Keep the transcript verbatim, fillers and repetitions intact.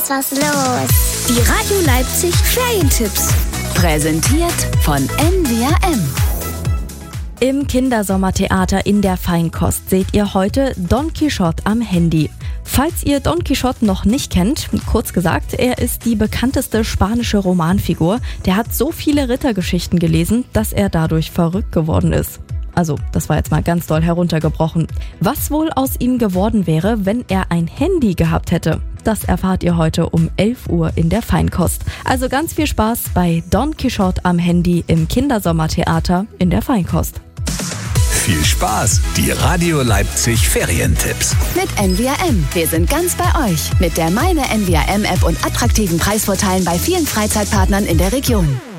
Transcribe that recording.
ist was los. Die Radio Leipzig Ferientipps. Präsentiert von N W A M. Im Kindersommertheater in der Feinkost seht ihr heute Don Quixote am Handy. Falls ihr Don Quixote noch nicht kennt, kurz gesagt, er ist die bekannteste spanische Romanfigur. Der hat so viele Rittergeschichten gelesen, dass er dadurch verrückt geworden ist. Also, das war jetzt mal ganz doll heruntergebrochen. Was wohl aus ihm geworden wäre, wenn er ein Handy gehabt hätte? Das erfahrt ihr heute um elf Uhr in der Feinkost. Also ganz viel Spaß bei Don Quixote am Handy im Kindersommertheater in der Feinkost. Viel Spaß, die Radio Leipzig Ferientipps. Mit N W A M. Wir sind ganz bei euch. Mit der Meine N W A M App und attraktiven Preisvorteilen bei vielen Freizeitpartnern in der Region.